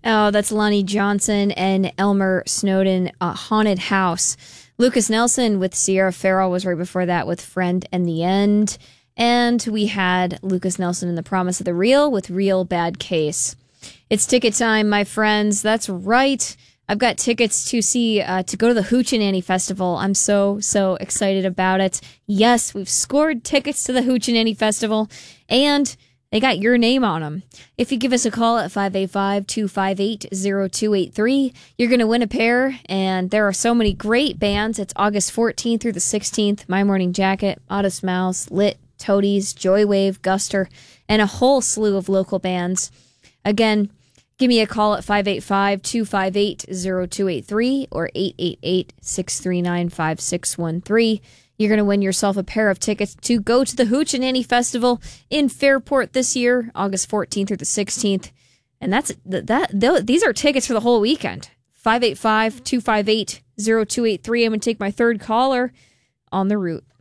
Oh, that's Lonnie Johnson and Elmer Snowden, Haunted House. Lucas Nelson with Sierra Farrell was right before that with Friend and the End. And we had Lucas Nelson in The Promise of the Real with Real Bad Case. It's ticket time, my friends. That's right. I've got tickets to go to the Hoochie Festival. I'm so excited about it. Yes, we've scored tickets to the Hoochie Festival, and they got your name on them. If you give us a call at 585-258-0283, you're going to win a pair, and there are so many great bands. It's August 14th through the 16th. My Morning Jacket, Modest Mouse, Lit, Toadies, Joywave, Guster, and a whole slew of local bands. Again, give me a call at 585-258-0283 or 888-639-5613. You're going to win yourself a pair of tickets to go to the Hoochie Festival in Fairport this year, August 14th through the 16th. And these are tickets for the whole weekend. 585-258-0283. I'm going to take my third caller on the route.